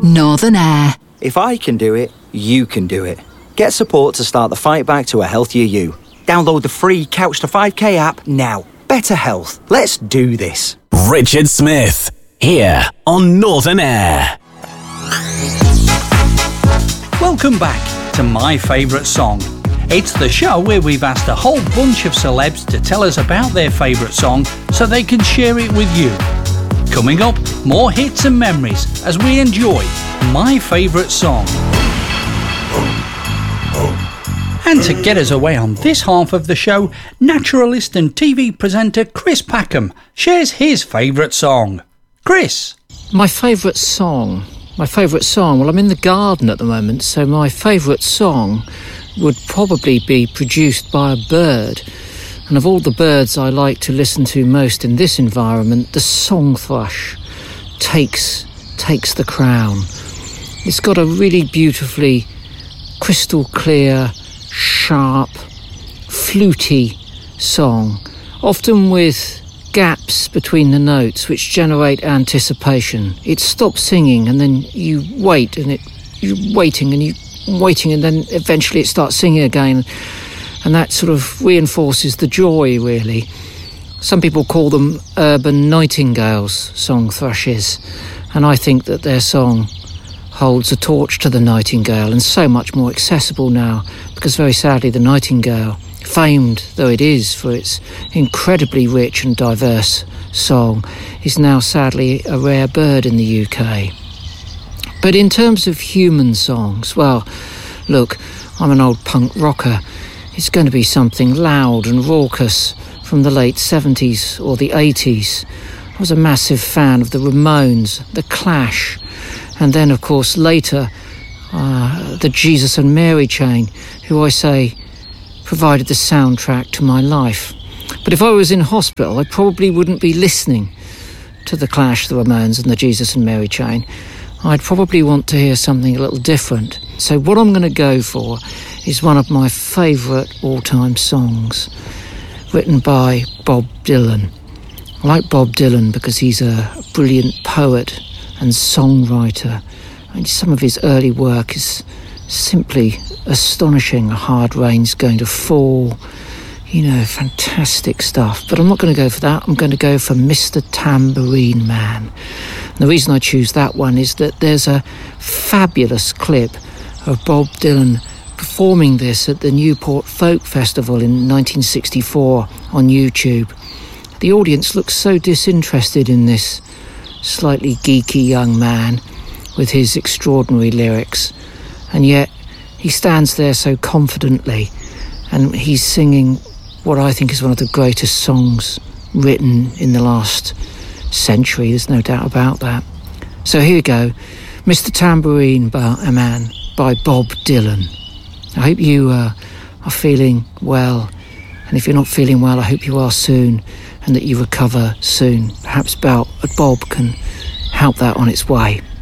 Northern Air. If I can do it, you can do it. Get support to start the fight back to a healthier you. Download the free Couch to 5K app now. Better health. Let's do this. Richard Smith, here on Northern Air. Welcome back to My Favourite Song. It's the show where we've asked a whole bunch of celebs to tell us about their favourite song so they can share it with you. Coming up, more hits and memories as we enjoy My Favourite Song. And to get us away on this half of the show, naturalist and TV presenter Chris Packham shares his favourite song. Chris? My favourite song? Well, I'm in the garden at the moment, so my favourite song would probably be produced by a bird. And of all the birds I like to listen to most in this environment, the song thrush takes the crown. It's got a really beautifully crystal clear, sharp, fluty song, often with gaps between the notes which generate anticipation. It stops singing and then you wait and you're waiting and then eventually it starts singing again, and that sort of reinforces the joy, really. Some people call them urban nightingales, song thrushes, and I think that their song holds a torch to the nightingale and so much more accessible now, because very sadly the nightingale, famed though it is for its incredibly rich and diverse song, is now sadly a rare bird in the UK. But in terms of human songs, well, look, I'm an old punk rocker. It's going to be something loud and raucous from the late 70s or the 80s. I was a massive fan of the Ramones, the Clash, and then, of course, later, the Jesus and Mary Chain, who I say provided the soundtrack to my life. But if I was in hospital, I probably wouldn't be listening to the Clash, the Ramones and the Jesus and Mary Chain. I'd probably want to hear something a little different. So what I'm going to go for is one of my favourite all-time songs, written by Bob Dylan. I like Bob Dylan because he's a brilliant poet and songwriter. I mean, some of his early work is simply astonishing. A Hard Rain's Going to Fall, fantastic stuff. But I'm not going to go for that. I'm going to go for Mr. Tambourine Man. And the reason I choose that one is that there's a fabulous clip of Bob Dylan performing this at the Newport Folk Festival in 1964 on YouTube. The audience looks so disinterested in this slightly geeky young man with his extraordinary lyrics, and yet he stands there so confidently and he's singing what I think is one of the greatest songs written in the last century. There's no doubt about that. So here you go, Mr. Tambourine Man by Bob Dylan. I hope you are feeling well, and if you're not feeling well, I hope you are soon and that you recover soon. Perhaps Bob can help that on its way.